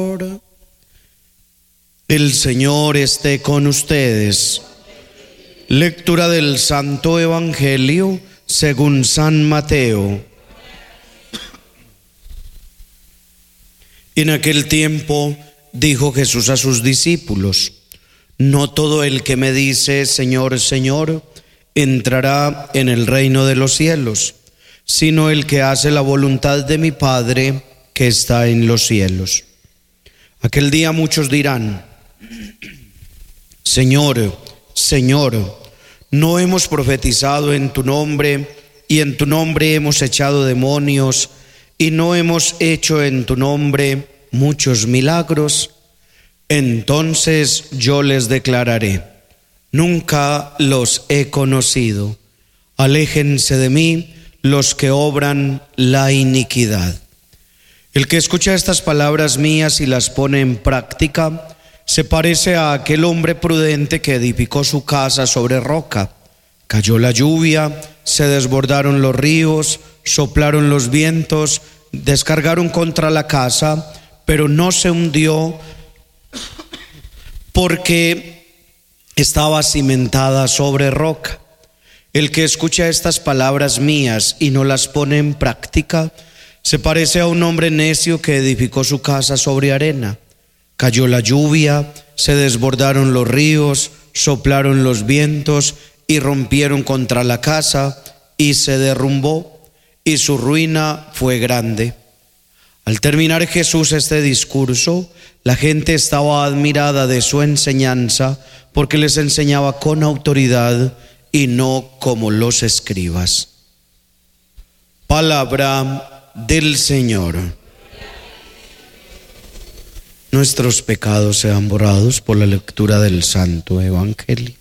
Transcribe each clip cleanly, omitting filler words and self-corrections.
El Señor esté con ustedes. Lectura del Santo Evangelio según San Mateo. En aquel tiempo dijo Jesús a sus discípulos: no todo el que me dice Señor, Señor, entrará en el reino de los cielos, sino el que hace la voluntad de mi Padre que está en los cielos. Aquel día muchos dirán: Señor, Señor, ¿no hemos profetizado en tu nombre, y en tu nombre hemos echado demonios, y no hemos hecho en tu nombre muchos milagros? Entonces yo les declararé: nunca los he conocido. Aléjense de mí los que obran la iniquidad. El que escucha estas palabras mías y las pone en práctica se parece a aquel hombre prudente que edificó su casa sobre roca. Cayó la lluvia, se desbordaron los ríos, soplaron los vientos, descargaron contra la casa, pero no se hundió porque estaba cimentada sobre roca. El que escucha estas palabras mías y no las pone en práctica se parece a un hombre necio que edificó su casa sobre arena. Cayó la lluvia, se desbordaron los ríos, soplaron los vientos y rompieron contra la casa, y se derrumbó, y su ruina fue grande. Al terminar Jesús este discurso, la gente estaba admirada de su enseñanza, porque les enseñaba con autoridad y no como los escribas. Palabra del Señor. Nuestros pecados sean borrados por la lectura del Santo Evangelio.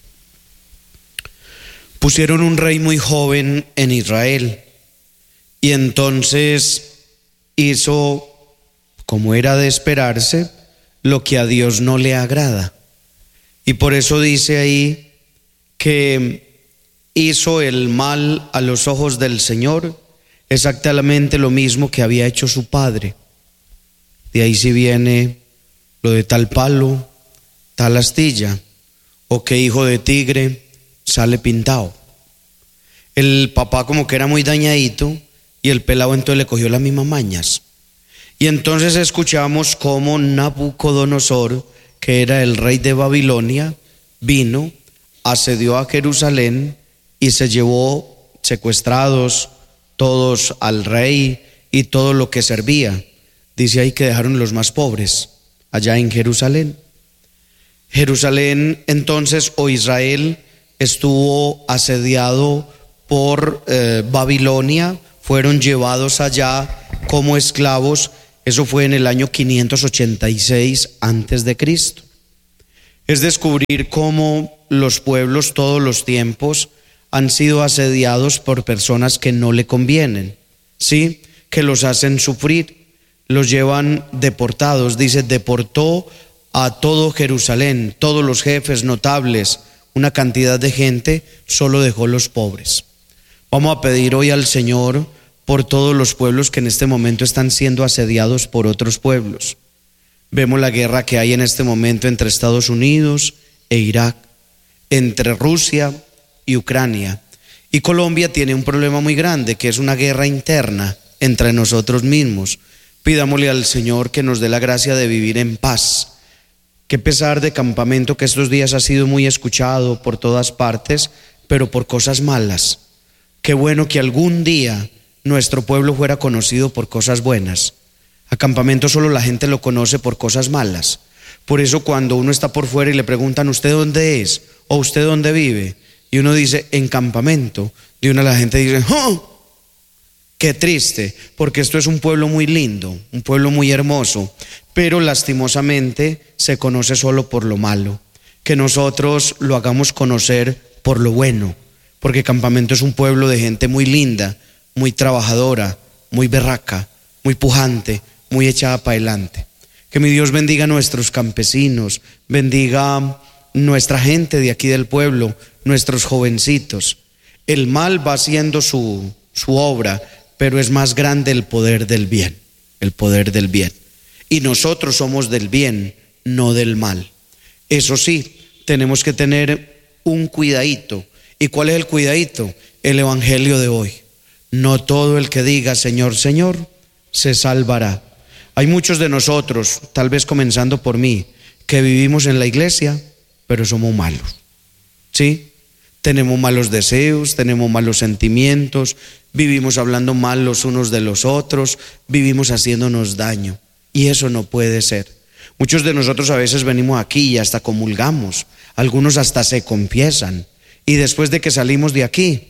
Pusieron un rey muy joven en Israel, y entonces hizo, como era de esperarse, lo que a Dios no le agrada. Y por eso dice ahí que hizo el mal a los ojos del Señor, exactamente lo mismo que había hecho su padre. De ahí sí viene lo de tal palo, tal astilla, o que hijo de tigre sale pintado. El papá como que era muy dañadito, y el pelado entonces le cogió las mismas mañas. Y entonces escuchamos cómo Nabucodonosor, que era el rey de Babilonia, vino, asedió a Jerusalén y se llevó secuestrados todos al rey y todo lo que servía. Dice ahí que dejaron los más pobres allá en Jerusalén. Jerusalén entonces, o Israel, estuvo asediado por Babilonia, fueron llevados allá como esclavos. Eso fue en el año 586 antes de Cristo. Es descubrir cómo los pueblos todos los tiempos han sido asediados por personas que no le convienen, ¿sí? Que los hacen sufrir, los llevan deportados. Dice, deportó a todo Jerusalén, todos los jefes notables, una cantidad de gente, solo dejó los pobres. Vamos a pedir hoy al Señor por todos los pueblos que en este momento están siendo asediados por otros pueblos. Vemos la guerra que hay en este momento entre Estados Unidos e Irak, entre Rusia y Ucrania. Y Colombia tiene un problema muy grande, que es una guerra interna entre nosotros mismos. Pidámosle al Señor que nos dé la gracia de vivir en paz. Qué pesar de campamento que estos días ha sido muy escuchado por todas partes, pero por cosas malas. Qué bueno que algún día nuestro pueblo fuera conocido por cosas buenas. A campamento solo la gente lo conoce por cosas malas. Por eso cuando uno está por fuera y le preguntan ¿usted dónde es? ¿O usted dónde vive? Y uno dice en campamento, de una la gente dice ¡oh! Qué triste, porque esto es un pueblo muy lindo, un pueblo muy hermoso, pero lastimosamente se conoce solo por lo malo. Que nosotros lo hagamos conocer por lo bueno, porque Campamento es un pueblo de gente muy linda, muy trabajadora, muy berraca, muy pujante, muy echada para adelante. Que mi Dios bendiga a nuestros campesinos, bendiga nuestra gente de aquí del pueblo, nuestros jovencitos. El mal va haciendo su obra, pero es más grande el poder del bien, el poder del bien. y nosotros somos del bien, no del mal. Eso sí, tenemos que tener un cuidadito. ¿Y cuál es el cuidadito? El evangelio de hoy. No todo el que diga Señor, Señor, se salvará. Hay muchos de nosotros, tal vez comenzando por mí, que vivimos en la iglesia, pero somos malos, ¿sí? Tenemos malos deseos, tenemos malos sentimientos, vivimos hablando mal los unos de los otros, vivimos haciéndonos daño, y eso no puede ser. Muchos de nosotros a veces venimos aquí y hasta comulgamos, algunos hasta se confiesan, y después de que salimos de aquí,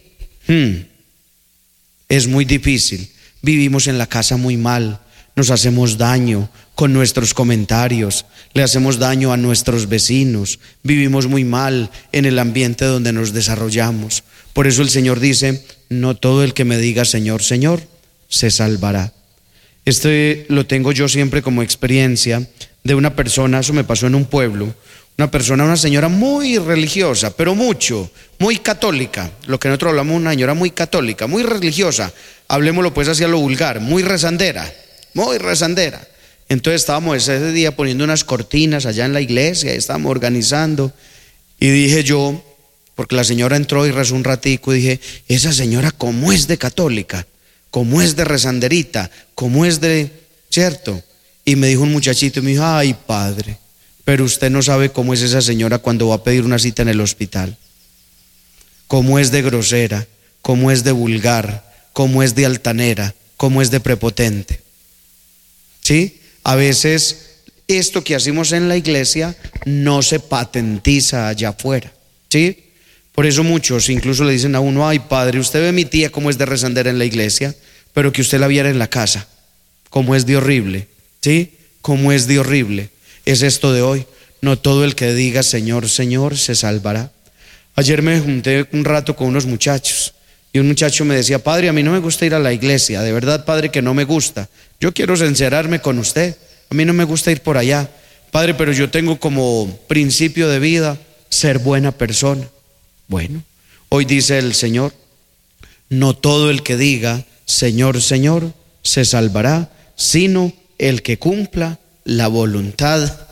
es muy difícil. Vivimos en la casa muy mal, nos hacemos daño con nuestros comentarios, le hacemos daño a nuestros vecinos, vivimos muy mal en el ambiente donde nos desarrollamos. Por eso el Señor dice, no todo el que me diga Señor, Señor, se salvará. Lo tengo yo siempre como experiencia de una persona, eso me pasó en un pueblo, una señora muy religiosa, pero muy católica, lo que nosotros hablamos, una señora muy católica, muy religiosa, hablemoslo pues hacia lo vulgar, muy rezandera. Entonces estábamos ese día poniendo unas cortinas allá en la iglesia, y estábamos organizando, y dije yo, porque la señora entró y rezó un ratico, y dije, esa señora cómo es de católica, cómo es de rezanderita, cómo es de, ¿cierto? Y me dijo un muchachito, y me dijo, ay padre, pero usted no sabe cómo es esa señora cuando va a pedir una cita en el hospital, cómo es de grosera, cómo es de vulgar, cómo es de altanera, cómo es de prepotente. ¿Sí? A veces esto que hacemos en la iglesia no se patentiza allá afuera, ¿sí? Por eso muchos incluso le dicen a uno, ay padre, usted ve a mi tía cómo es de rezandera en la iglesia, pero que usted la viera en la casa, cómo es de horrible, ¿sí? Cómo es de horrible. Es esto de hoy, no todo el que diga Señor, Señor, se salvará. Ayer me junté un rato con unos muchachos, y un muchacho me decía, padre, a mí no me gusta ir a la iglesia, de verdad padre que no me gusta, yo quiero sincerarme con usted, a mí no me gusta ir por allá, padre, pero yo tengo como principio de vida ser buena persona. Bueno, hoy dice el Señor, no todo el que diga Señor, Señor, se salvará, sino el que cumpla la voluntad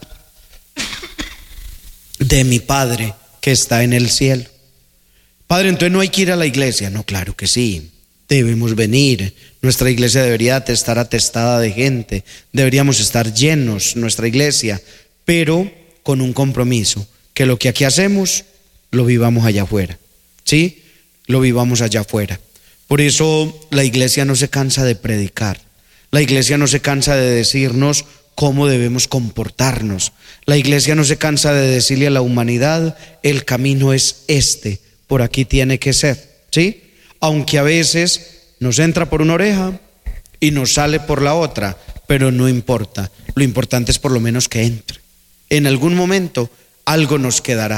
de mi Padre que está en el cielo. Padre, entonces no hay que ir a la iglesia. No, claro que sí, debemos venir. Nuestra iglesia debería estar atestada de gente, deberíamos estar llenos, nuestra iglesia, pero con un compromiso, que lo que aquí hacemos, lo vivamos allá afuera, ¿sí? Lo vivamos allá afuera. Por eso la iglesia no se cansa de predicar, la iglesia no se cansa de decirnos cómo debemos comportarnos, la iglesia no se cansa de decirle a la humanidad, el camino es este, por aquí tiene que ser, ¿sí? Aunque a veces nos entra por una oreja y nos sale por la otra, pero no importa, lo importante es por lo menos que entre. En algún momento algo nos quedará.